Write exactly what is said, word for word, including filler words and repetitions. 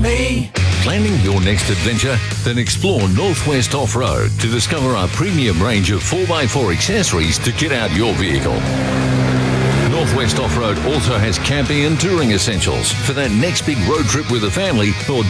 me. Planning your next adventure? Then explore Northwest Off-Road to discover our premium range of four by four accessories to get out your vehicle. Northwest Off-Road also has camping and touring essentials for that next big road trip with the family or